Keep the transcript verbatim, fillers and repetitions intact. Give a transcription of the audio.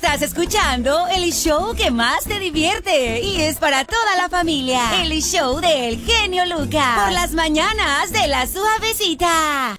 Estás escuchando el show que más te divierte y es para toda la familia. El show del genio Lucas. Por las mañanas de La Suavecita.